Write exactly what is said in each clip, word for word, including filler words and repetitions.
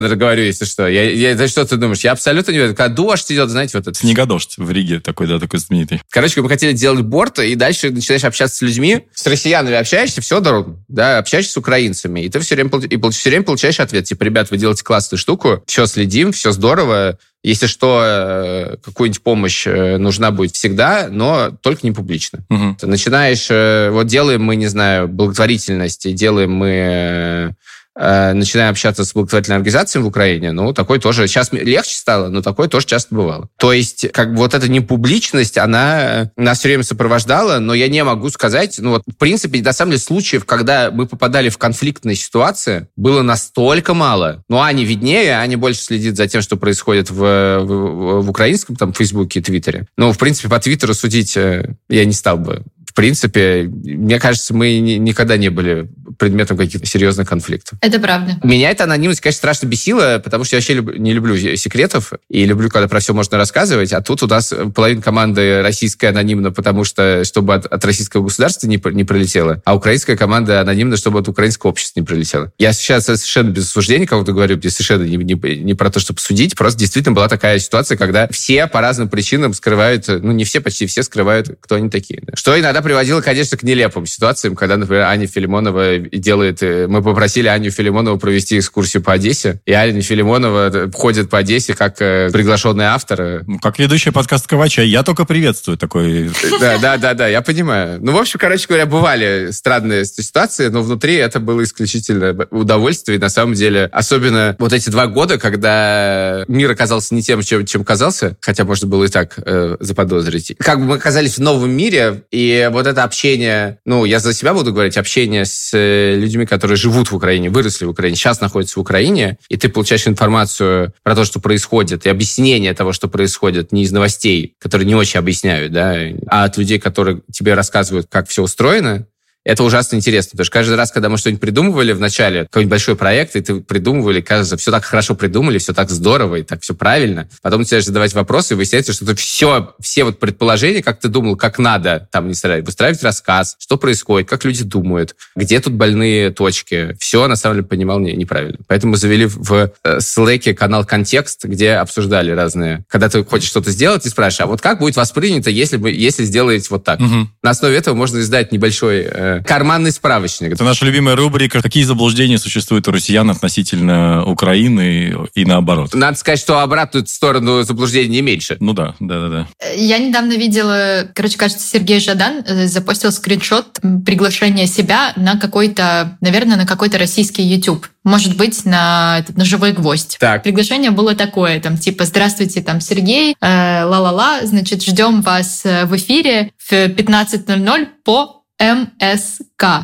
говорю, если что. Я, я, да что ты думаешь? Я абсолютно не верю. Когда дождь идет, знаете, вот это... Снегодождь в Риге такой, да, такой знаменитый. Короче, мы хотели делать борт, и дальше начинаешь общаться с людьми. С россиянами общаешься, все дорого. Да, общаешься с украинцами. И ты все время, и все время получаешь ответ. Типа, ребят, вы делаете классную штуку, все следим, все здорово. Если что, какую-нибудь помощь нужна будет всегда, но только не публично. Угу. Ты начинаешь... Вот делаем мы, не знаю, благотворительность, и делаем мы... начинаем общаться с благотворительными организациями в Украине, ну, такое тоже... Сейчас легче стало, но такое тоже часто бывало. То есть, как бы вот эта непубличность, она нас все время сопровождала, но я не могу сказать... Ну, вот, в принципе, на самом деле, случаев, когда мы попадали в конфликтные ситуации, было настолько мало. Ну, Аня виднее, Аня больше следит за тем, что происходит в, в, в украинском, там, Фейсбуке и Твиттере. Ну, в принципе, по Твиттеру судить я не стал бы. В принципе, мне кажется, мы ни, никогда не были предметом каких-то серьезных конфликтов. Это правда. Меня эта анонимность, конечно, страшно бесила, потому что я вообще люб, не люблю секретов и люблю, когда про все можно рассказывать, а тут у нас половина команды российская анонимна, потому что, чтобы от, от российского государства не, не пролетело, а украинская команда анонимна, чтобы от украинского общества не пролетело. Я сейчас совершенно без осуждения кого-то говорю, где совершенно не, не, не про то, чтобы судить, просто действительно была такая ситуация, когда все по разным причинам скрывают, ну, не все, почти все скрывают, кто они такие. Что иногда приводило, конечно, к нелепым ситуациям, когда, например, Аня Филимонова делает... Мы попросили Аню Филимонову провести экскурсию по Одессе, и Аня Филимонова ходит по Одессе как приглашенный автор. Ну, как ведущая подкаста «Ковача». Я только приветствую такой... Да, да, да, да, я понимаю. Ну, в общем, короче говоря, бывали странные ситуации, но внутри это было исключительно удовольствие. И на самом деле, особенно вот эти два года, когда мир оказался не тем, чем, чем казался, хотя можно было и так э, заподозрить. Как бы мы оказались в новом мире, и вот это общение, ну, я за себя буду говорить, общение с людьми, которые живут в Украине, выросли в Украине, сейчас находятся в Украине, и ты получаешь информацию про то, что происходит, и объяснение того, что происходит, не из новостей, которые не очень объясняют, да, а от людей, которые тебе рассказывают, как все устроено. Это ужасно интересно, потому что каждый раз, когда мы что-нибудь придумывали в начале, какой-нибудь большой проект, и ты придумывали, кажется, все так хорошо придумали, все так здорово и так все правильно. Потом начинаешь задавать вопросы, и выясняется, что ты все, все вот предположения, как ты думал, как надо, там, не знаю, выстраивать рассказ, что происходит, как люди думают, где тут больные точки. Все, на самом деле, понимал не, неправильно. Поэтому мы завели в Slack канал «Контекст», где обсуждали разные... Когда ты хочешь что-то сделать, ты спрашиваешь, а вот как будет воспринято, если, бы, если сделаете вот так? Угу. На основе этого можно издать небольшой... карманный справочник. Это наша любимая рубрика. Какие заблуждения существуют у россиян относительно Украины и наоборот? Надо сказать, что обратную сторону заблуждений не меньше. Ну да, да, да, да. Я недавно видела, короче, кажется, Сергей Жадан запостил скриншот приглашения себя на какой-то, наверное, на какой-то российский YouTube. Может быть, на, этот, на «Живой гвоздь». Так. Приглашение было такое, там, типа, здравствуйте, там, Сергей, э, ла-ла-ла, значит, ждем вас в эфире в пятнадцать ноль ноль по эм эс ка.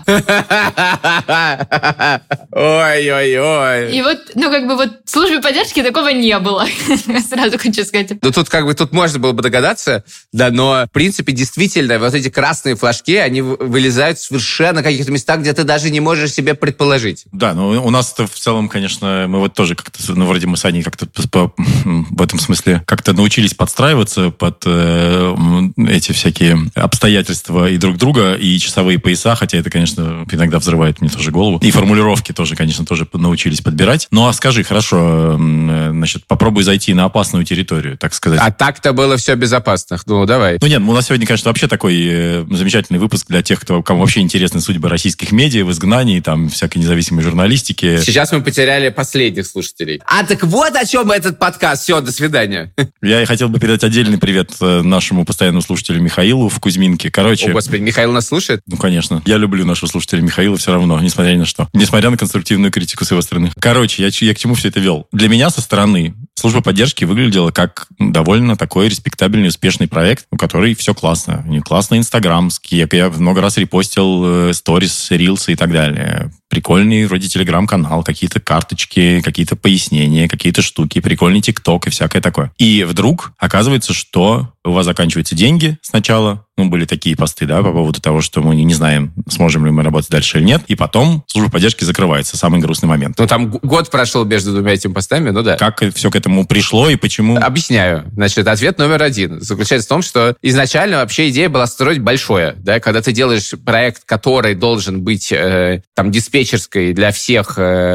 Ой-ой-ой. И вот, ну, как бы вот в службе поддержки такого не было. Сразу хочу сказать. Ну, тут как бы, тут можно было бы догадаться, да, но, в принципе, действительно, вот эти красные флажки, они вылезают совершенно в каких-то местах, где ты даже не можешь себе предположить. Да, ну, у нас-то в целом, конечно, мы вот тоже как-то, ну, вроде мы с Аней как-то по, в этом смысле как-то научились подстраиваться под э, эти всякие обстоятельства и друг друга, и часовые пояса, хотя это, конечно, иногда взрывает мне тоже голову. И формулировки тоже, конечно, тоже научились подбирать. Ну, а скажи, хорошо, значит, попробуй зайти на опасную территорию, так сказать. А так-то было все безопасно. Ну, давай. Ну, нет, у нас сегодня, конечно, вообще такой э, замечательный выпуск для тех, кто, кому вообще интересны судьбы российских медиа в изгнании, там, всякой независимой журналистики. Сейчас мы потеряли последних слушателей. А так вот о чем этот подкаст. Все, до свидания. Я хотел бы передать отдельный привет нашему постоянному слушателю Михаилу в Кузьминке. Короче... О, Господи, Михаил нас слушает? Ну, конечно. Я люблю нашего слушателя Михаила все равно, несмотря ни на что. Несмотря на конструктивную критику с его стороны. Короче, я, я к чему все это вел? Для меня со стороны служба поддержки выглядела как довольно такой респектабельный, успешный проект, у которой все классно. Не классно инстаграмский. Я много раз репостил сторис, рилсы и так далее. Прикольный вроде телеграм-канал, какие-то карточки, какие-то пояснения, какие-то штуки, прикольный тикток и всякое такое. И вдруг оказывается, что у вас заканчиваются деньги сначала ну, были такие посты, да, по поводу того, что мы не знаем, сможем ли мы работать дальше или нет, и потом служба поддержки закрывается, самый грустный момент. Ну, там год прошел между двумя этими постами, ну да. Как все к этому пришло и почему? Объясняю. Значит, ответ номер один заключается в том, что изначально вообще идея была строить большое, да, когда ты делаешь проект, который должен быть э, там диспетчерской для всех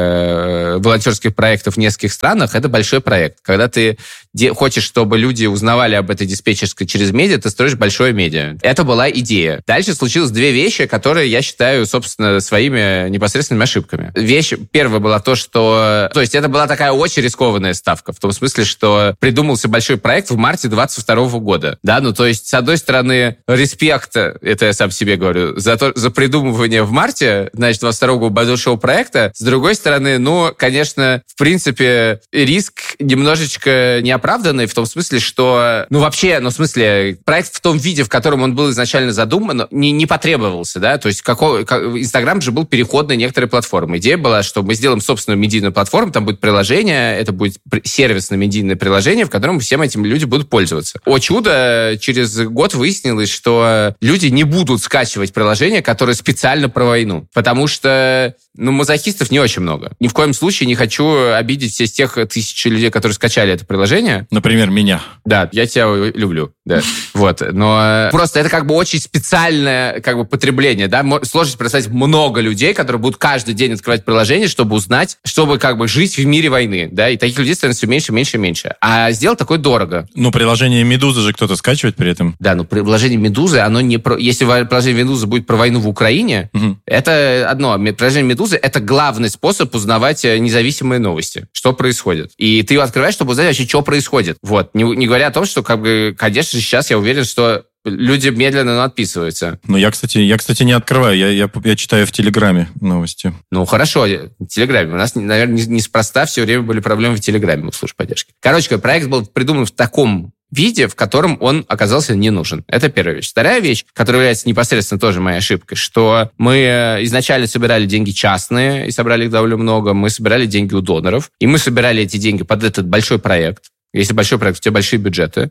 э, волонтерских проектов в нескольких странах, это большой проект. Когда ты де- хочешь, чтобы люди узнавали об этой диспетчерской через медиа, ты строишь большое медиа. Это была идея. Дальше случилось две вещи, которые я считаю, собственно, своими непосредственными ошибками. Вещь первая была то, что... То есть это была такая очень рискованная ставка, в том смысле, что придумался большой проект в марте двадцать второго года. Да, ну то есть, с одной стороны, респект, это я сам себе говорю, за, то, за придумывание в марте, значит, двадцать второго года большого проекта. С другой стороны, ну, конечно, в принципе, риск немножечко неоправданный в том смысле, что... Ну, вообще, ну, в смысле, проект в том виде, в котором он был изначально задуман, не, не потребовался, да, то есть какого, как, Инстаграм же был переходной некоторой платформой. Идея была, что мы сделаем собственную медийную платформу, там будет приложение, это будет сервисно-медийное приложение, в котором всем этим люди будут пользоваться. О чудо, через год выяснилось, что люди не будут скачивать приложения, которые специально про войну, потому что, ну, мазохистов не очень много. Ни в коем случае не хочу обидеть всех тех тысяч людей, которые скачали это приложение. Например, меня. Да, я тебя люблю, да. Вот, но просто это как бы очень специальное как бы потребление, да. Сложно себе представить много людей, которые будут каждый день открывать приложение, чтобы узнать, чтобы как бы жить в мире войны, да, и таких людей становится все меньше, меньше, меньше. А сделать такое дорого. Ну, приложение «Медуза» же кто-то скачивает при этом. Да, ну, приложение «Медузы», оно не про... Если приложение «Медуза» будет про войну в Украине, угу. Это одно. Приложение «Медузы» — это главный способ узнавать независимые новости, что происходит. И ты его открываешь, чтобы узнать вообще, что происходит. Вот. Не, не говоря о том, что, как бы, конечно, сейчас я уверен, что люди медленно, но отписываются. Ну, я, кстати, я, кстати, не открываю. Я, я, я читаю в Телеграме новости. Ну, хорошо. В Телеграме. У нас, наверное, неспроста все время были проблемы в Телеграме у служб поддержки. Короче, проект был придуман в таком виде, в котором он оказался не нужен. Это первая вещь. Вторая вещь, которая является непосредственно тоже моей ошибкой, что мы изначально собирали деньги частные, и собрали их довольно много. Мы собирали деньги у доноров, и мы собирали эти деньги под этот большой проект. Если большой проект, у тебя большие бюджеты.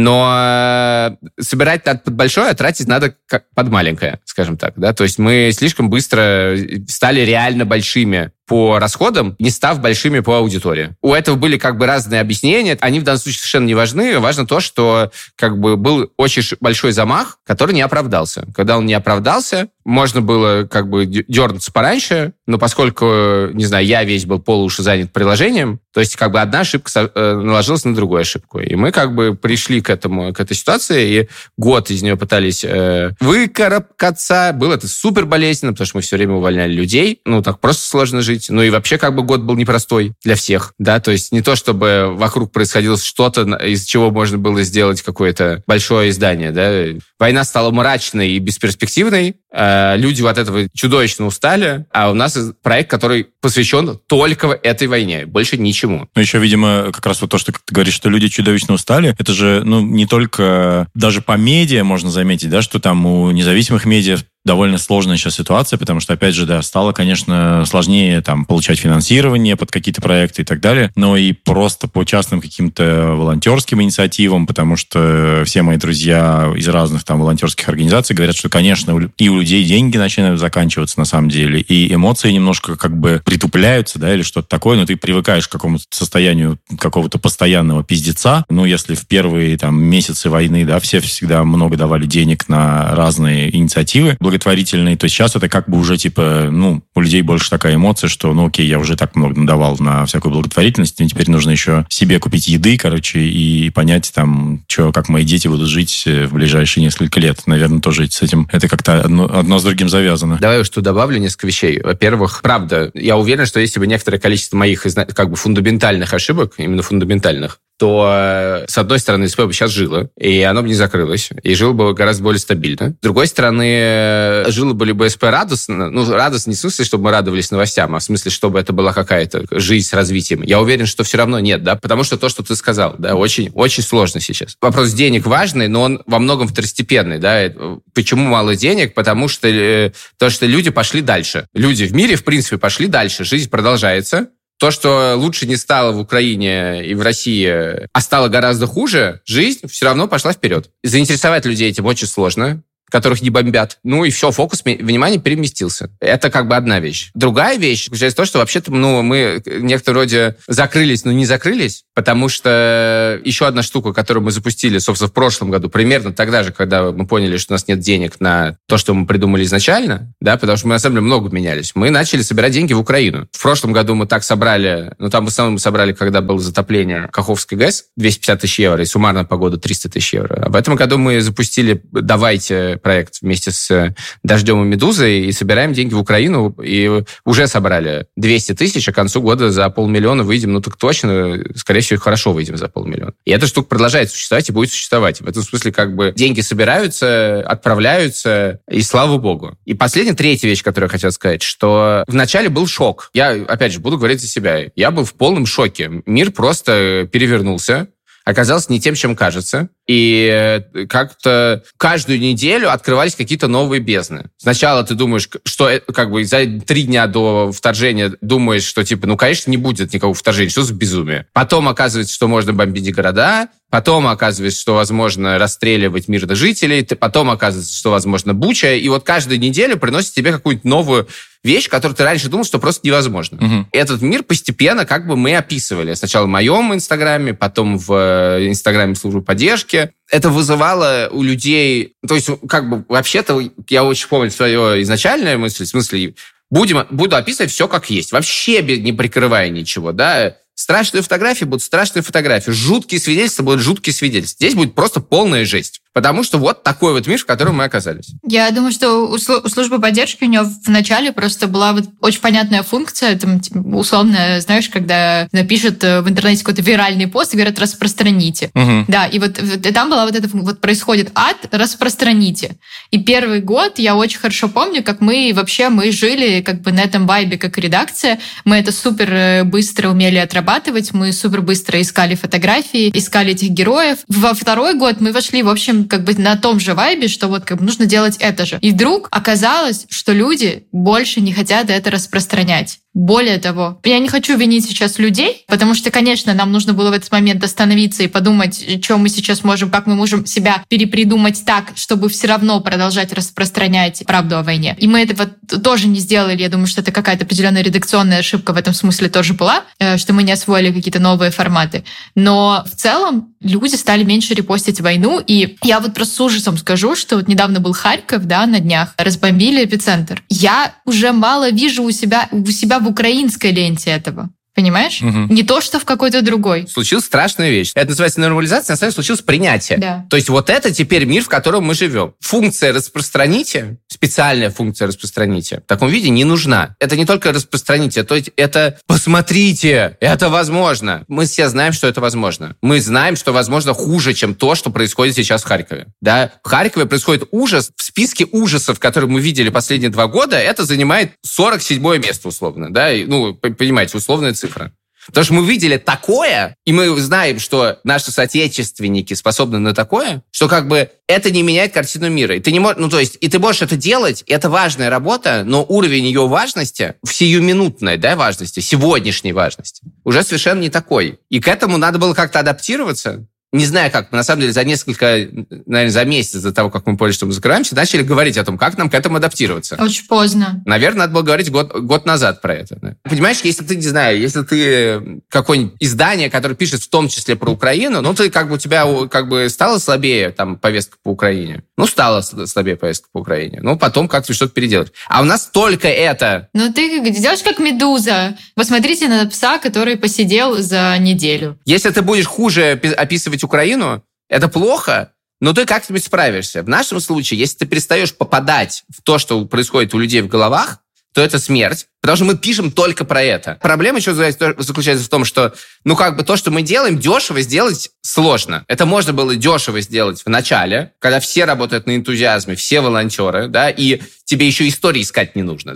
Но собирать надо под большое, а тратить надо как под маленькое, скажем так. Да? То есть мы слишком быстро стали реально большими по расходам, не став большими по аудитории. У этого были как бы разные объяснения. Они в данном случае совершенно не важны. Важно то, что как бы был очень большой замах, который не оправдался. Когда он не оправдался, можно было как бы дернуться пораньше, но поскольку, не знаю, я весь был полуши занят приложением, то есть как бы одна ошибка наложилась на другую ошибку. И мы как бы пришли к этому, к этой ситуации, и год из нее пытались э, выкарабкаться. Было это супер болезненно, потому что мы все время увольняли людей. Ну, так просто сложно жить. Ну и вообще как бы год был непростой для всех, да, то есть не то, чтобы вокруг происходило что-то, из чего можно было сделать какое-то большое издание, да. Война стала мрачной и бесперспективной, э, люди от этого чудовищно устали, а у нас проект, который посвящен только этой войне, больше ничему. Ну еще, видимо, как раз вот то, что ты говоришь, что люди чудовищно устали, это же, ну, не только, даже по медиа можно заметить, да, что там у независимых медиа довольно сложная сейчас ситуация, потому что, опять же, да, стало, конечно, сложнее там получать финансирование под какие-то проекты и так далее, но и просто по частным каким-то волонтерским инициативам, потому что все мои друзья из разных там волонтерских организаций говорят, что, конечно, и у людей деньги начинают заканчиваться на самом деле, и эмоции немножко как бы притупляются, да, или что-то такое, но ты привыкаешь к какому-то состоянию какого-то постоянного пиздеца. Ну, если в первые там месяцы войны, да, все всегда много давали денег на разные инициативы благотворительные, то сейчас это как бы уже типа, ну, у людей больше такая эмоция, что, ну, окей, я уже так много надавал на всякую благотворительность, мне теперь нужно еще себе купить еды, короче, и понять там, что, как мои дети будут жить в ближайшие несколько лет. Наверное, тоже с этим это как-то одно, одно с другим завязано. Давай я что добавлю несколько вещей. Во-первых, правда, я уверен, что если бы некоторое количество моих как бы фундаментальных ошибок, именно фундаментальных, то, с одной стороны, СП бы сейчас жило, и оно бы не закрылось, и жило бы гораздо более стабильно. С другой стороны, жило бы ли бы СП радостно, ну, радостно не в смысле, чтобы мы радовались новостям, а в смысле, чтобы это была какая-то жизнь с развитием. Я уверен, что все равно нет, да, потому что то, что ты сказал, да, очень, очень сложно сейчас. Вопрос денег важный, но он во многом второстепенный, да. Почему мало денег? Потому что, то, что люди пошли дальше. Люди в мире, в принципе, пошли дальше. Жизнь продолжается. то, что лучше не стало в Украине и в России, а стало гораздо хуже, жизнь все равно пошла вперед. Заинтересовать людей этим очень сложно, которых не бомбят. Ну и все, фокус внимания переместился. Это как бы одна вещь. Другая вещь заключается в том, что вообще-то ну, мы в некотором роде закрылись, но не закрылись, потому что еще одна штука, которую мы запустили, собственно, в прошлом году, примерно тогда же, когда мы поняли, что у нас нет денег на то, что мы придумали изначально, да, потому что мы, на самом деле, много менялись, мы начали собирать деньги в Украину. В прошлом году мы так собрали, ну там в основном мы собрали, когда было затопление Каховской ГЭС, двести пятьдесят тысяч евро, и суммарно по году триста тысяч евро. А в этом году мы запустили «Давайте» проект вместе с «Дождем» и «Медузой» и собираем деньги в Украину, и уже собрали двести тысяч, а к концу года за полмиллиона выйдем, ну так точно, скорее всего, хорошо выйдем за полмиллиона. И эта штука продолжает существовать и будет существовать. В этом смысле как бы деньги собираются, отправляются, и слава богу. И последняя, третья вещь, которую я хотел сказать, что вначале был шок. Я, опять же, буду говорить за себя. Я был в полном шоке. Мир просто перевернулся, оказался не тем, чем кажется. И как-то каждую неделю открывались какие-то новые бездны. Сначала ты думаешь, что как бы за три дня до вторжения думаешь, что типа, ну, конечно, не будет никакого вторжения, что за безумие. Потом оказывается, что можно бомбить города, потом оказывается, что возможно расстреливать мирных жителей, потом оказывается, что возможно буча, и вот каждую неделю приносит тебе какую-нибудь новую вещь, которую ты раньше думал, что просто невозможно. Угу. Этот мир постепенно как бы мы описывали. Сначала в моем инстаграме, потом в инстаграме службы поддержки. Это вызывало у людей... То есть, как бы, вообще-то, я очень помню свою изначальную мысль, в смысле, будем, буду описывать все как есть, вообще не прикрывая ничего, да. Страшные фотографии будут страшные фотографии, жуткие свидетельства будут жуткие свидетельства. Здесь будет просто полная жесть. Потому что вот такой вот мир, в котором мы оказались. Я думаю, что у службы поддержки у нее вначале просто была вот очень понятная функция, там, условно, знаешь, когда напишут в интернете какой-то виральный пост и говорят «распространите». Угу. Да, и вот и там была вот это, вот происходит ад, распространите. И первый год я очень хорошо помню, как мы вообще, мы жили как бы на этом вайбе, как редакция, мы это супер быстро умели отрабатывать, мы супер быстро искали фотографии, искали этих героев. Во второй год мы вошли, в общем, как бы на том же вайбе, что вот как бы нужно делать это же. И вдруг оказалось, что люди больше не хотят это распространять. Более того, я не хочу винить сейчас людей, потому что, конечно, нам нужно было в этот момент остановиться и подумать, что мы сейчас можем, как мы можем себя перепридумать так, чтобы все равно продолжать распространять правду о войне. И мы этого тоже не сделали. Я думаю, что это какая-то определенная редакционная ошибка в этом смысле тоже была, что мы не освоили какие-то новые форматы. Но в целом люди стали меньше репостить войну. И я вот просто с ужасом скажу, что вот недавно был Харьков, да, на днях, разбомбили эпицентр. Я уже мало вижу у себя, у себя в украинской ленте этого. Понимаешь? Угу. Не то, что в какой-то другой. Случилась страшная вещь. Это называется нормализация, на самом деле случилось принятие. Да. То есть вот это теперь мир, в котором мы живем. Функция распространите, специальная функция распространите, в таком виде не нужна. Это не только распространите, то есть это посмотрите, это возможно. Мы все знаем, что это возможно. Мы знаем, что возможно хуже, чем то, что происходит сейчас в Харькове. Да? В Харькове происходит ужас. В списке ужасов, которые мы видели последние два года, это занимает сорок седьмое место, условно. Да? И, ну, понимаете, условная цифра. Потому что мы видели такое, и мы знаем, что наши соотечественники способны на такое, что как бы это не меняет картину мира. И ты не можешь, ну то есть, и ты можешь это делать, это важная работа, но уровень ее важности, сиюминутной, да, важности, сегодняшней важности, уже совершенно не такой. И к этому надо было как-то адаптироваться. Не знаю как, на самом деле за несколько, наверное, за месяц до того, как мы поняли, что мы закрываемся, начали говорить о том, как нам к этому адаптироваться. Очень поздно. Наверное, надо было говорить год, год назад про это. Да? Понимаешь, если ты, не знаю, если ты какое-нибудь издание, которое пишет в том числе про Украину, ну, ты как бы у тебя как бы стала слабее там повестка по Украине. Ну, стала слабее повестка по Украине. Ну, потом как-то что-то переделать. А у нас только это. Ну, ты делаешь как «Медуза». Посмотрите на пса, который посидел за неделю. Если ты будешь хуже описывать Украину, это плохо, но ты как-нибудь справишься. В нашем случае, если ты перестаешь попадать в то, что происходит у людей в головах, то это смерть, потому что мы пишем только про это. Проблема еще заключается в том, что, ну, как бы то, что мы делаем, дешево сделать сложно. Это можно было дешево сделать в начале, когда все работают на энтузиазме, все волонтеры, да, и тебе еще истории искать не нужно, да.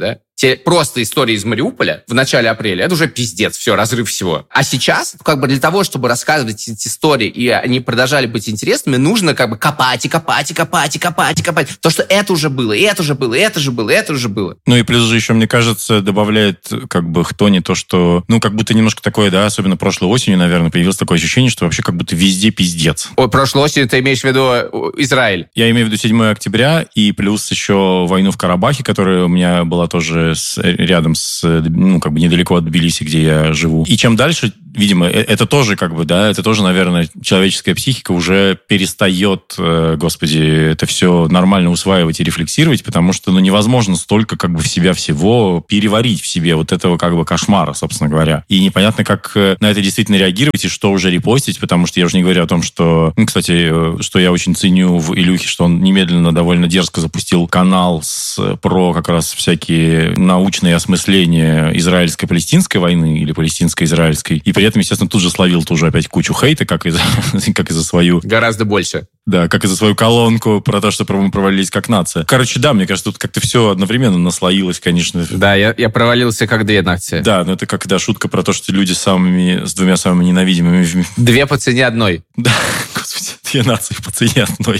те просто истории из Мариуполя в начале апреля, это уже пиздец, все, разрыв всего. А сейчас, как бы для того, чтобы рассказывать эти истории, и они продолжали быть интересными, нужно как бы копать и копать, и копать, и копать, и копать. То, что это уже было, и это уже было, и это же было, и это уже было. Ну и плюс же еще, мне кажется, добавляет как бы хтони то, что, ну, как будто немножко такое, да, особенно прошлой осенью, наверное, появилось такое ощущение, что вообще как будто везде пиздец. Ой, прошлой осенью ты имеешь в виду Израиль? Я имею в виду седьмое октября и плюс еще войну в Карабахе, которая у меня была тоже с, рядом с, ну, как бы недалеко от Тбилиси, где я живу. И чем дальше, видимо, это тоже как бы, да, это тоже, наверное, человеческая психика уже перестает, господи, это все нормально усваивать и рефлексировать, потому что, ну, невозможно столько как бы в себя всего переварить в себе вот этого как бы кошмара, собственно говоря. И непонятно, как на это действительно реагировать и что уже репостить, потому что я уже не говорю о том, что, ну, кстати, что я очень ценю в Илюхе, что он немедленно довольно дерзко запустил канал с, про как раз всякие научные осмысления израильско-палестинской войны или палестинско-израильской. И при этом, естественно, тут же словил тоже опять кучу хейта, как и за, как и за свою... Гораздо больше. Да, как и за свою колонку про то, что мы провалились как нация. Короче, да, мне кажется, тут как-то все одновременно наслоилось, конечно. Да, я, я провалился как две нации. Да, но это как, да, шутка про то, что люди с самыми, с двумя самыми ненавидимыми... Две по цене одной. Да, господи, две нации по цене одной.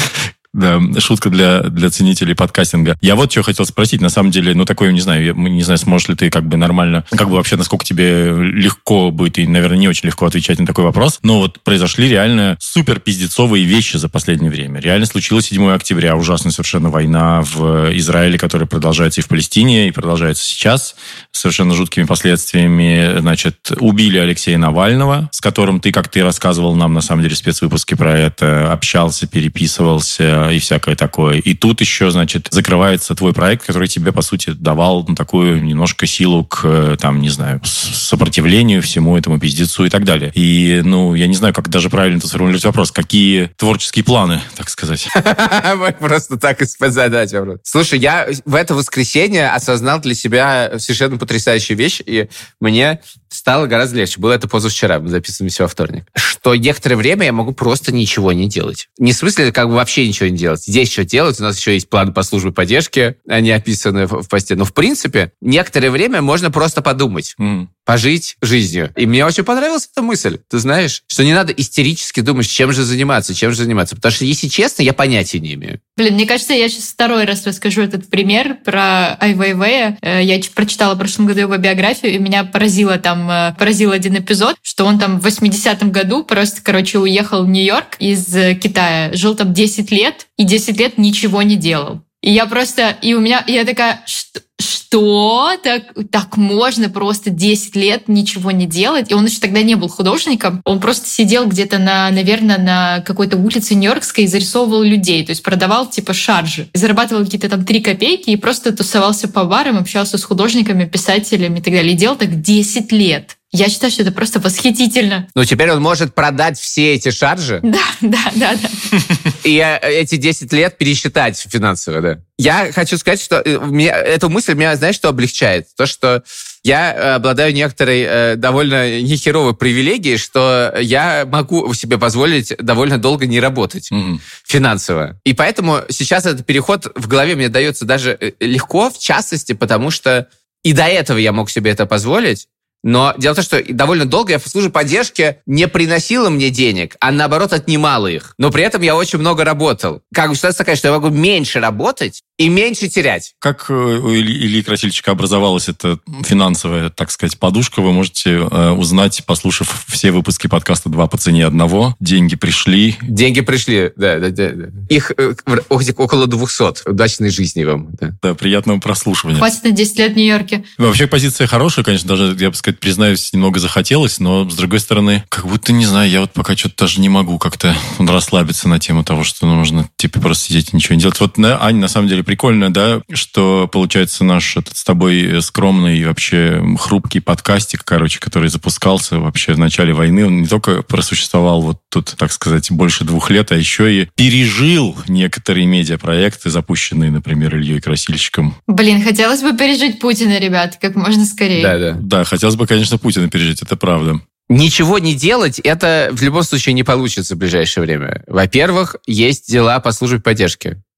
Да, шутка для, для ценителей подкастинга. Я вот что хотел спросить. На самом деле, ну, такое, не знаю, я, не знаю, сможешь ли ты как бы нормально, как бы вообще, насколько тебе легко будет, и, наверное, не очень легко отвечать на такой вопрос, но вот произошли реально супер пиздецовые вещи за последнее время. Реально случилось седьмое октября, ужасная совершенно война в Израиле, которая продолжается и в Палестине, и продолжается сейчас, с совершенно жуткими последствиями. Значит, убили Алексея Навального, с которым ты, как ты рассказывал нам, на самом деле, в спецвыпуске про это, общался, переписывался, и всякое такое. И тут еще, значит, закрывается твой проект, который тебе, по сути, давал ну, такую немножко силу к, там, не знаю, сопротивлению всему этому пиздецу и так далее. И, ну, я не знаю, как даже правильно это сформулировать вопрос. Какие творческие планы, так сказать? Просто так из-под задачи. Слушай, я в это воскресенье осознал для себя совершенно потрясающую вещь, и мне стало гораздо легче. Было это позавчера, мы записываемся во вторник. Что некоторое время я могу просто ничего не делать. Не в смысле, как бы вообще ничего не делать. Здесь что делать? У нас еще есть планы по службе поддержки, они описаны в посте. Но, в принципе, некоторое время можно просто подумать. Mm. Пожить жизнью. И мне очень понравилась эта мысль. Ты знаешь, что не надо истерически думать, чем же заниматься, чем же заниматься. Потому что, если честно, я понятия не имею. Блин, мне кажется, я сейчас второй раз расскажу этот пример про Ай Вейвея. Я прочитала в прошлом году его биографию, и меня поразило там, поразил один эпизод, что он там в восьмидесятом году просто, короче, уехал в Нью-Йорк из Китая, жил там десять лет, и десять лет ничего не делал. И я просто... И у меня... Я такая... Что? Что? Так, так можно просто десять лет ничего не делать? И он еще тогда не был художником. Он просто сидел где-то, на, наверное, на какой-то улице Нью-Йоркской и зарисовывал людей. То есть продавал типа шаржи. Зарабатывал какие-то там три копейки и просто тусовался по барам, общался с художниками, писателями и так далее. И делал так десять лет. Я считаю, что это просто восхитительно. Ну, теперь он может продать все эти шаржи. Да, да, да, да. И эти десять лет пересчитать финансово, да. Я хочу сказать, что меня, эта мысль меня, знаешь, что облегчает? То, что я обладаю некоторой э, довольно нехеровой привилегией, что я могу себе позволить довольно долго не работать mm-hmm. финансово. И поэтому сейчас этот переход в голове мне дается даже легко, в частности, потому что и до этого я мог себе это позволить. Но дело в том, что довольно долго я в службе поддержки не приносила мне денег, а наоборот отнимала их. Но при этом я очень много работал. Как бы ситуация такая, что я могу меньше работать и меньше терять. Как у Ильи Красильчика образовалась эта финансовая, так сказать, подушка, вы можете э, узнать, послушав все выпуски подкаста «Два по цене одного». Деньги пришли. Деньги пришли, да. да, да, да. Их э, около двухсот. Удачной жизни вам. Да. да, приятного прослушивания. Хватит на десять лет в Нью-Йорке. Вообще позиция хорошая, конечно, даже, я бы сказал, признаюсь, немного захотелось, но, с другой стороны, как будто, не знаю, я вот пока что-то даже не могу как-то расслабиться на тему того, что нужно, типа, просто сидеть и ничего не делать. Вот, Аня, на самом деле, прикольно, да, что, получается, наш этот с тобой скромный и вообще хрупкий подкастик, короче, который запускался вообще в начале войны, он не только просуществовал вот тут, так сказать, больше двух лет, а еще и пережил некоторые медиапроекты, запущенные, например, Ильей Красильщиком. Блин, хотелось бы пережить Путина, ребят, как можно скорее. Да, да. Да, хотелось бы, конечно, Путина пережить, это правда. Ничего не делать, это в любом случае не получится в ближайшее время. Во-первых, есть дела по службе поддержки.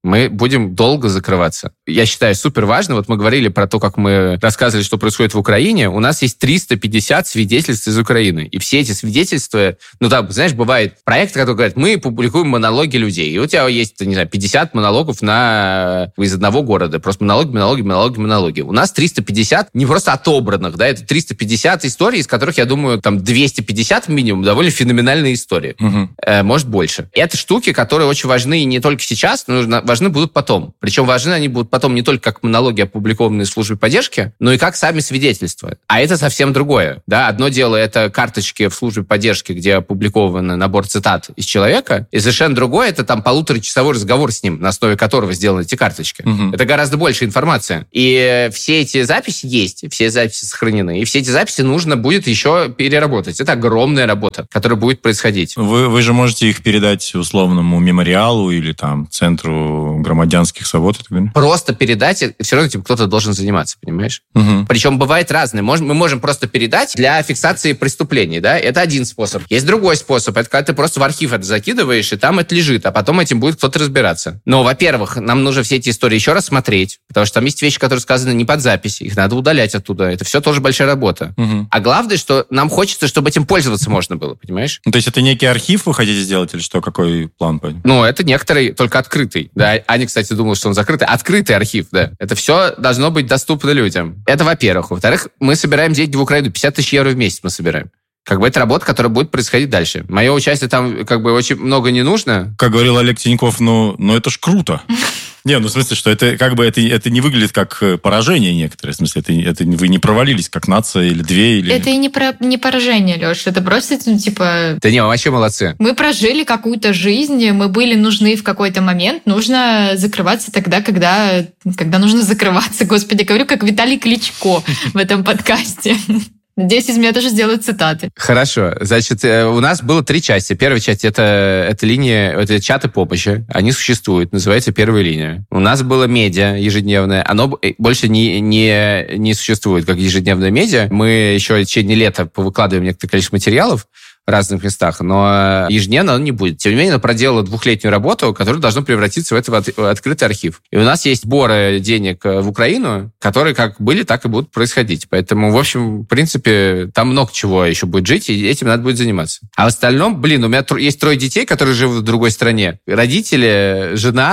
Мы будем долго закрываться. Я считаю, супер важно. Вот мы говорили про то, как мы рассказывали, что происходит в Украине. У нас есть триста пятьдесят свидетельств из Украины. И все эти свидетельства... Ну, там, знаешь, бывает проект, который говорит, мы публикуем монологи людей. И у тебя есть, не знаю, пятьдесят монологов на... из одного города. Просто монологи, монологи, монологи, монологи. У нас триста пятьдесят не просто отобранных, да, это триста пятьдесят историй, из которых, я думаю, там двести пятьдесят минимум довольно феноменальные истории. Угу. Э, может, больше. И это штуки, которые очень важны не только сейчас, но важны будут потом. Причем важны они будут потом не только как монологи, опубликованные в службе поддержки, но и как сами свидетельства. А это совсем другое. Да? Одно дело — это карточки в службе поддержки, где опубликован набор цитат из человека, и совершенно другое — это там полуторачасовой разговор с ним, на основе которого сделаны эти карточки. Угу. Это гораздо больше информации. И все эти записи есть, все записи сохранены, и все эти записи нужно будет еще переработать. Это огромная работа, которая будет происходить. Вы, вы же можете их передать условному мемориалу или там Центру громадянских свобод? Просто передать, все равно этим кто-то должен заниматься, понимаешь? Угу. Причем бывает разное. Можем, мы можем просто передать для фиксации преступлений, да? Это один способ. Есть другой способ. Это когда ты просто в архив это закидываешь, и там это лежит, а потом этим будет кто-то разбираться. Но, во-первых, нам нужно все эти истории еще раз смотреть, потому что там есть вещи, которые сказаны не под запись, их надо удалять оттуда. Это все тоже большая работа. Угу. А главное, что нам хочется, чтобы этим пользоваться можно было, понимаешь? Ну, то есть это некий архив вы хотите сделать, или что? Какой план? Ну, это некоторый, только открытый. Да? Аня, кстати, думала, что он закрытый. Открытый архив, да. Это все должно быть доступно людям. Это во-первых. Во-вторых, мы собираем деньги в Украину. пятьдесят тысяч евро в месяц мы собираем. Как бы это работа, которая будет происходить дальше. Мое участие там как бы очень много не нужно. Как говорил Олег Тиньков, ну, ну это ж круто. Не, ну в смысле, что это как бы это, это не выглядит как поражение некоторое. В смысле, это, это вы не провалились как нация или две. Или... Это и не, про, не поражение, Леш. Это просто, ну, типа... Да не, мы вообще молодцы. Мы прожили какую-то жизнь, мы были нужны в какой-то момент. Нужно закрываться тогда, когда, когда нужно закрываться. Господи, говорю, как Виталий Кличко в этом подкасте. Надеюсь, из меня тоже сделают цитаты. Хорошо. Значит, у нас было три части. Первая часть это, — это линия, это чаты помощи. Они существуют, называется «Первая линия». У нас было медиа ежедневное. Оно больше не, не, не существует как ежедневное медиа. Мы еще в течение лета повыкладываем некоторое количество материалов в разных местах, но ежедневно оно не будет. Тем не менее, оно проделало двухлетнюю работу, которая должна превратиться в этот открытый архив. И у нас есть сборы денег в Украину, которые как были, так и будут происходить. Поэтому, в общем, в принципе, там много чего еще будет жить, и этим надо будет заниматься. А в остальном, блин, у меня есть трое детей, которые живут в другой стране. Родители,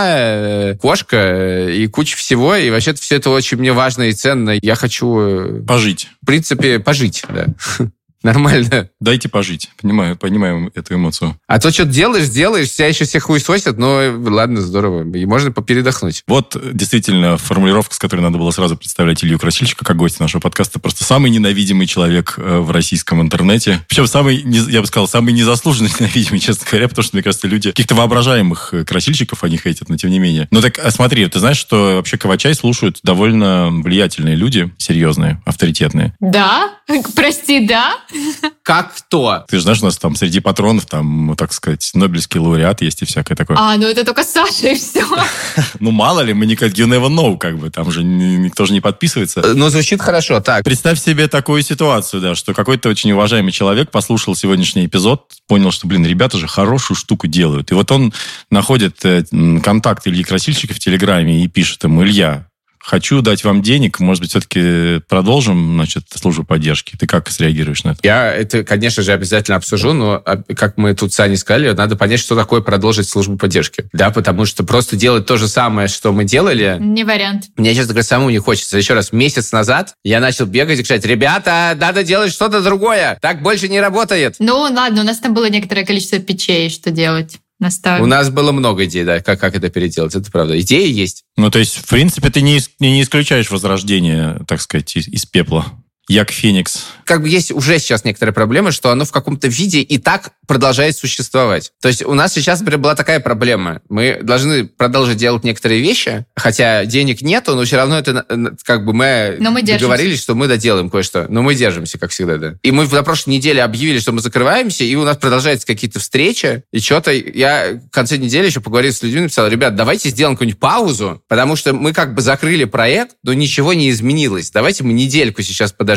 жена, кошка и куча всего. И вообще все это очень мне важно и ценно. Я хочу... Пожить. В принципе, пожить, да. Нормально. Дайте пожить. Понимаю, понимаю эту эмоцию. А то что-то делаешь, делаешь, тебя еще все хуесосят, но ладно, здорово. И можно попередохнуть. Вот действительно формулировка, с которой надо было сразу представлять Илью Красильщика как гостя нашего подкаста. Просто самый ненавидимый человек в российском интернете. Причем самый, я бы сказал, самый незаслуженно ненавидимый, честно говоря, потому что, мне кажется, люди каких-то воображаемых красильщиков они хейтят, но тем не менее. Ну так смотри, ты знаешь, что вообще Кавачай слушают довольно влиятельные люди, серьезные, авторитетные. Да? Прости, да? Как кто? Ты же знаешь, у нас там среди патронов, там, так сказать, Нобелевский лауреат есть и всякое такое. А, ну это только Саша и все. Ну, мало ли, мы никак, you never know, как бы, там же никто же не подписывается. Ну, звучит хорошо, так. Представь себе такую ситуацию, да, что какой-то очень уважаемый человек послушал сегодняшний эпизод, понял, что, блин, ребята же хорошую штуку делают. И вот он находит контакт Ильи Красильщика в Телеграме и пишет ему: Илья, хочу дать вам денег, может быть, все-таки продолжим, значит, службу поддержки. Ты как среагируешь на это? Я это, конечно же, обязательно обсужу, но, как мы тут с Аней сказали, надо понять, что такое продолжить службу поддержки. Да, потому что просто делать то же самое, что мы делали... Не вариант. Мне, честно говоря, самому не хочется. Еще раз, месяц назад я начал бегать и кричать: ребята, надо делать что-то другое, так больше не работает. Ну, ладно, у нас там было некоторое количество питчей, что делать. Наставим. У нас было много идей, да, как, как это переделать, это правда. Идеи есть. Ну, то есть, в принципе, ты не, не исключаешь возрождение, так сказать, из, из пепла. Як Феникс. Как бы есть уже сейчас некоторые проблемы, что оно в каком-то виде и так продолжает существовать. То есть у нас сейчас, например, была такая проблема. Мы должны продолжить делать некоторые вещи, хотя денег нету, но все равно это как бы мы, мы договорились, что мы доделаем кое-что. Но мы держимся, как всегда, да. И мы на прошлой неделе объявили, что мы закрываемся, и у нас продолжаются какие-то встречи, и что-то... Я в конце недели еще поговорил с людьми, написал: ребят, давайте сделаем какую-нибудь паузу, потому что мы как бы закрыли проект, но ничего не изменилось. Давайте мы недельку сейчас подождем,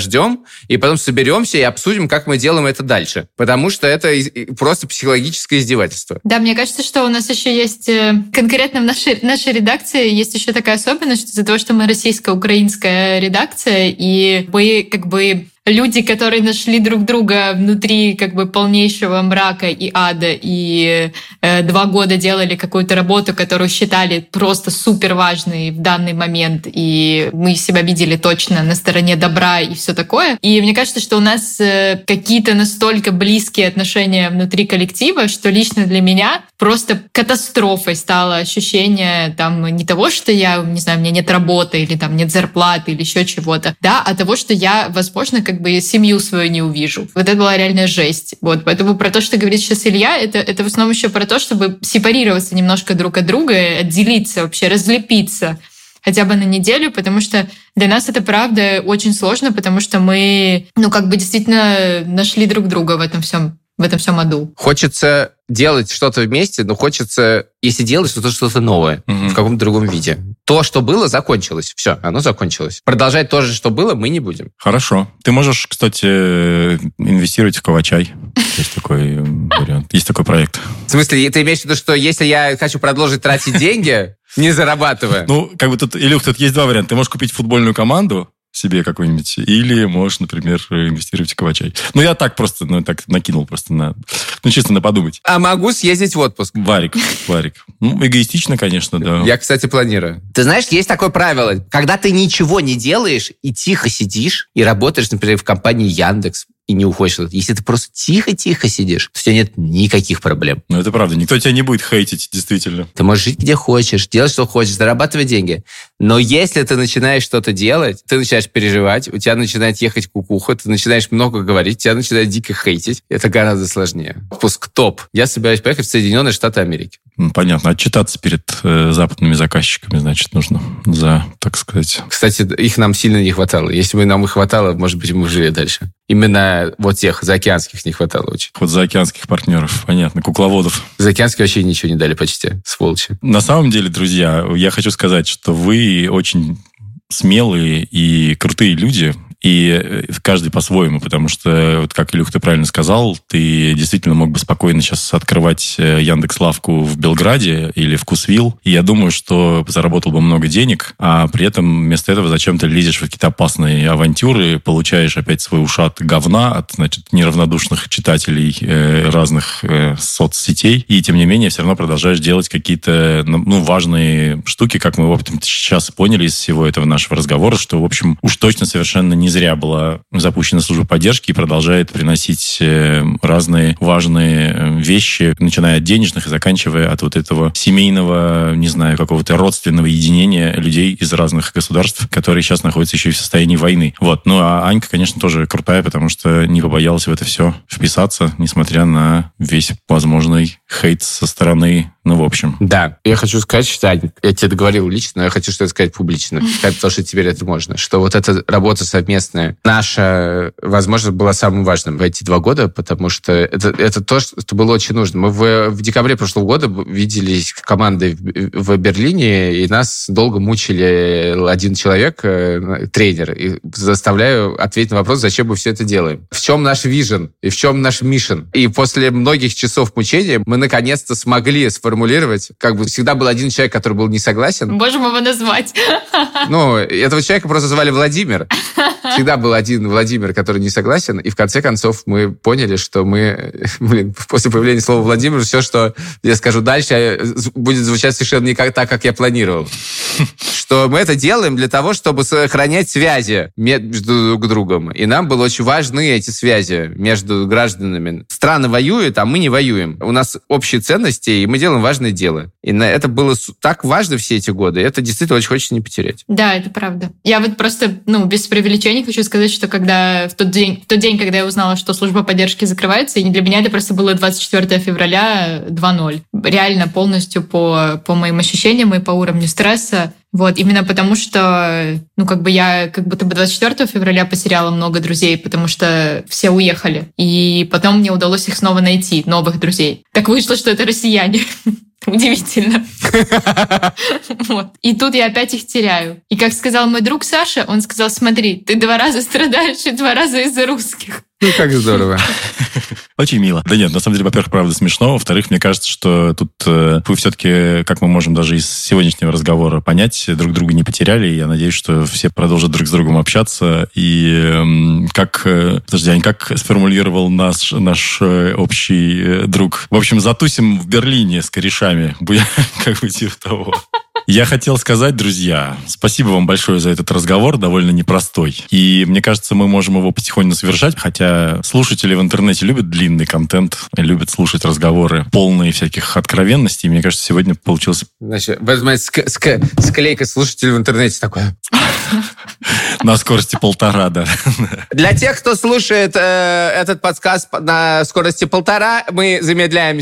подождем, и потом соберемся и обсудим, как мы делаем это дальше. Потому что это просто психологическое издевательство. Да, мне кажется, что у нас еще есть, конкретно в нашей, нашей редакции, есть еще такая особенность, что из-за того, что мы российско-украинская редакция, и мы как бы... люди, которые нашли друг друга внутри как бы полнейшего мрака и ада, и э, два года делали какую-то работу, которую считали просто супер важной в данный момент, и мы себя видели точно на стороне добра и все такое. И мне кажется, что у нас э, какие-то настолько близкие отношения внутри коллектива, что лично для меня просто катастрофой стало ощущение там не того, что я, не знаю, у меня нет работы, или там нет зарплаты, или еще чего-то, да, а того, что я, возможно, как как бы семью свою не увижу. Вот это была реальная жесть. Вот. Поэтому про то, что говорит сейчас Илья, это, это в основном еще про то, чтобы сепарироваться немножко друг от друга, отделиться вообще, разлепиться хотя бы на неделю, потому что для нас это, правда, очень сложно, потому что мы, ну, как бы действительно нашли друг друга в этом всем, в этом всем аду. Хочется делать что-то вместе, но хочется, если делать, то что-то новое, угу. в каком-то другом виде. То, что было, закончилось. Все, оно закончилось. Продолжать то же, что было, мы не будем. Хорошо. Ты можешь, кстати, инвестировать в Кавачай. Есть такой вариант. Есть такой проект. В смысле, ты имеешь в виду, что если я хочу продолжить тратить деньги, не зарабатывая? Ну, как бы тут, Илюх, тут есть два варианта. Ты можешь купить футбольную команду себе какой-нибудь, или можешь, например, инвестировать в Кавачай. Ну, я так просто, ну, так накинул просто на... Ну, чисто на подумать. А могу съездить в отпуск. Варик, Варик. Ну, эгоистично, конечно, да. Я, кстати, планирую. Ты знаешь, есть такое правило. Когда ты ничего не делаешь и тихо сидишь, и работаешь, например, в компании Яндекс, и не уходишь. Если ты просто тихо-тихо сидишь, то у тебя нет никаких проблем. Ну, это правда. Никто тебя не будет хейтить, действительно. Ты можешь жить где хочешь, делать, что хочешь, зарабатывать деньги. Но если ты начинаешь что-то делать, ты начинаешь переживать, у тебя начинает ехать кукуха, ты начинаешь много говорить, тебя начинает дико хейтить. Это гораздо сложнее. Отпуск топ. Я собираюсь поехать в Соединенные Штаты Америки. Понятно. Отчитаться перед э, западными заказчиками, значит, нужно за, так сказать... Кстати, их нам сильно не хватало. Если бы нам их хватало, может быть, мы жили дальше. Именно вот тех заокеанских не хватало очень. Вот заокеанских партнеров, понятно, кукловодов. Заокеанские вообще ничего не дали почти, сволочи. На самом деле, друзья, я хочу сказать, что вы очень смелые и крутые люди, и каждый по-своему, потому что, вот как, Илюх, ты правильно сказал, ты действительно мог бы спокойно сейчас открывать Яндекс.Лавку в Белграде или Вкусвилл, и я думаю, что заработал бы много денег, а при этом вместо этого зачем-то лезешь в какие-то опасные авантюры, получаешь опять свой ушат говна от, значит, неравнодушных читателей э, разных э, соцсетей, и тем не менее все равно продолжаешь делать какие-то, ну, важные штуки, как мы, в общем, сейчас поняли из всего этого нашего разговора, что, в общем, уж точно совершенно не зря была запущена служба поддержки и продолжает приносить разные важные вещи, начиная от денежных и заканчивая от вот этого семейного, не знаю, какого-то родственного единения людей из разных государств, которые сейчас находятся еще и в состоянии войны. Вот. Ну, а Анька, конечно, тоже крутая, потому что не побоялась в это все вписаться, несмотря на весь возможный хейт со стороны, ну, в общем. Да. Я хочу сказать, что, Ань, я тебе договорил лично, но я хочу что-то сказать публично, потому что теперь это можно, что вот эта работа совместная наша, возможно, была самым важным в эти два года, потому что это, это то, что было очень нужно. Мы в, в декабре прошлого года виделись командой в, в Берлине, и нас долго мучили один человек, тренер, и заставляю ответить на вопрос, зачем мы все это делаем. В чем наш вижен и в чем наш миссион. И после многих часов мучения мы наконец-то смогли сформулировать, как бы всегда был один человек, который был не согласен. Можем его назвать. Ну, этого человека просто звали Владимир. Всегда был один Владимир, который не согласен, и в конце концов мы поняли, что мы, блин, после появления слова Владимир, все, что я скажу дальше, будет звучать совершенно не как, так, как я планировал. Что мы это делаем для того, чтобы сохранять связи между друг другом. И нам было очень важны эти связи между гражданами. Страны воюют, а мы не воюем. У нас общие ценности, и мы делаем важное дело. И это было так важно все эти годы. И это действительно очень хочется не потерять. Да, это правда. Я вот просто, ну, без преувеличений хочу сказать, что когда в тот день, в тот день, когда я узнала, что служба поддержки закрывается, и для меня это просто было двадцать четвёртого февраля два ноль. Реально полностью по, по моим ощущениям и по уровню стресса. Вот, именно потому что, ну, как бы я как будто бы двадцать четвёртого февраля потеряла много друзей, потому что все уехали. И потом мне удалось их снова найти, новых друзей. Так вышло, что это россияне. Удивительно. Вот. И тут я опять их теряю. И как сказал мой друг Саша, он сказал, смотри, ты два раза страдаешь и два раза из-за русских. Ну, как здорово. Очень мило. Да нет, на самом деле, во-первых, правда смешно. Во-вторых, мне кажется, что тут э, вы все-таки, как мы можем даже из сегодняшнего разговора понять, друг друга не потеряли. И я надеюсь, что все продолжат друг с другом общаться. И э, как... Э, подожди, Ань, как сформулировал наш, наш э, общий э, друг? В общем, затусим в Берлине с корешами. Как бы типа того. Я хотел сказать, друзья, спасибо вам большое за этот разговор, довольно непростой. И мне кажется, мы можем его потихоньку завершать, хотя слушатели в интернете любят длинный контент, любят слушать разговоры, полные всяких откровенностей. Мне кажется, сегодня получился... Значит, ск- ск- склейка слушателей в интернете такое. На скорости полтора, да. Для тех, кто слушает э, этот подкаст на скорости полтора, мы замедляем